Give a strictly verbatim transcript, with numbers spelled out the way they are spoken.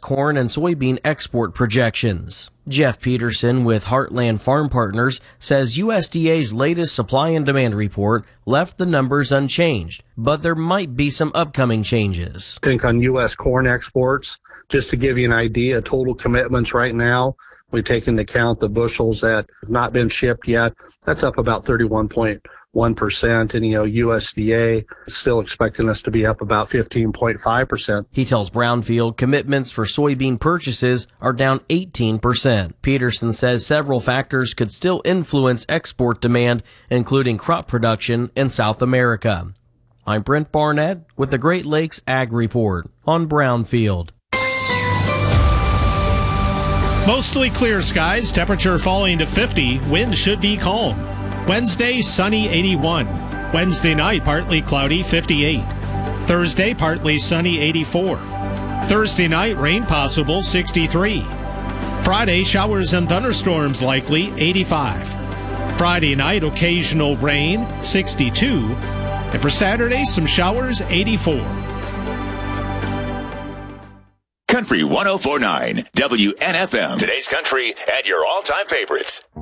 corn and soybean export projections. Jeff Peterson with Heartland Farm Partners says U S D A's latest supply and demand report left the numbers unchanged, but there might be some upcoming changes. I think on U S corn exports, just to give you an idea, total commitments right now, we take into account the bushels that have not been shipped yet. That's up about thirty-one point one percent, and, you know, U S D A is still expecting us to be up about fifteen point five percent. He tells Brownfield commitments for soybean purchases are down eighteen percent. Peterson says several factors could still influence export demand, including crop production in South America. I'm Brent Barnett with the Great Lakes Ag Report on Brownfield. Mostly clear skies, temperature falling to fifty, wind should be calm. Wednesday, sunny, eighty-one. Wednesday night, partly cloudy, fifty-eight. Thursday, partly sunny, eighty-four. Thursday night, rain possible, sixty-three. Friday, showers and thunderstorms likely, eighty-five. Friday night, occasional rain, sixty-two. And for Saturday, some showers, eighty-four. Country one oh four point nine, W N F M. Today's country and your all-time favorites.